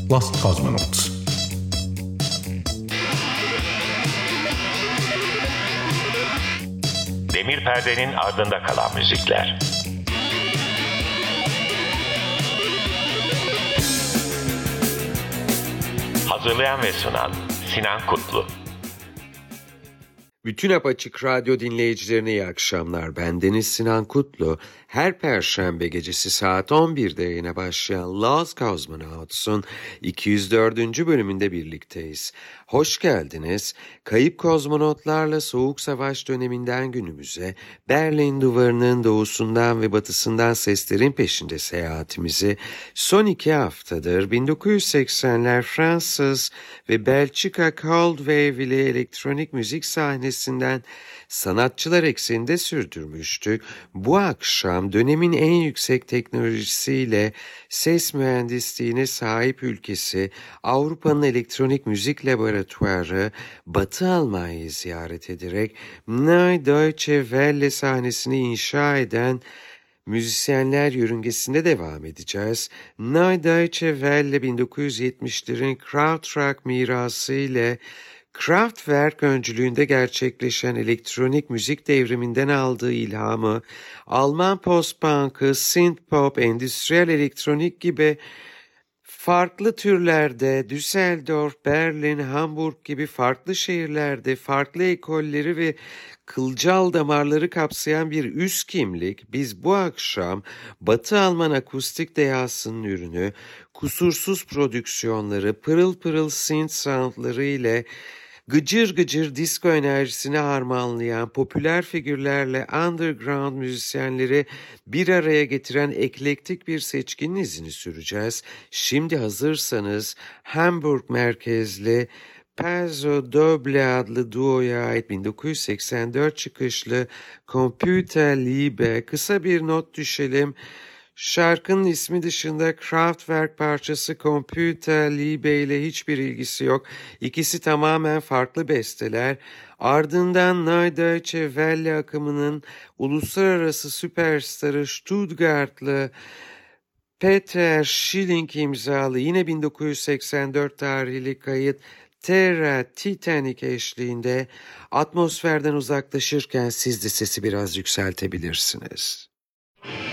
Lost Cosmonauts. Demir perdenin ardında kalan müzikler. Hazırlayan ve sunan Sinan Kutlu. Bütün Apaçık Radyo dinleyicilerine iyi akşamlar. Bendeniz Sinan Kutlu. Her Perşembe gecesi saat 11'de yayına başlayan Lost Cosmonauts'un 204. bölümünde birlikteyiz. Hoş geldiniz. Kayıp kozmonotlarla Soğuk Savaş döneminden günümüze, Berlin Duvarı'nın doğusundan ve batısından seslerin peşinde seyahatimizi son 2 haftadır 1980'ler Fransız ve Belçika Cold Wave ile elektronik müzik sahnesinden sanatçılar ekseninde sürdürmüştük. Bu akşam dönemin en yüksek teknolojisiyle ses mühendisliğine sahip ülkesi Avrupa'nın elektronik müzik laboratuvarı Batı Almanya'yı ziyaret ederek Neue Deutsche Welle sahnesini inşa eden müzisyenler yörüngesinde devam edeceğiz. Neue Deutsche Welle 1970'lerin Krautrock mirası ile Kraftwerk öncülüğünde gerçekleşen elektronik müzik devriminden aldığı ilhamı Alman post-punk'ı, synth-pop, endüstriyel elektronik gibi farklı türlerde Düsseldorf, Berlin, Hamburg gibi farklı şehirlerde farklı ekolleri ve kılcal damarları kapsayan bir üst kimlik, biz bu akşam Batı Alman akustik dehasının ürünü, kusursuz prodüksiyonları, pırıl pırıl synth soundları ile gıcır gıcır disco enerjisini harmanlayan popüler figürlerle underground müzisyenleri bir araya getiren eklektik bir seçkinin izini süreceğiz. Şimdi hazırsanız Hamburg merkezli Pezzo Doble adlı duoya ait 1984 çıkışlı Computer Liebe kısa bir not düşelim. Şarkının ismi dışında Kraftwerk parçası Computer Liebe ile hiçbir ilgisi yok. İkisi tamamen farklı besteler. Ardından Neue Deutsche Welle akımının uluslararası süperstarı Stuttgartlı Peter Schilling imzalı yine 1984 tarihli kayıt Terra Titanic eşliğinde atmosferden uzaklaşırken siz de sesi biraz yükseltebilirsiniz.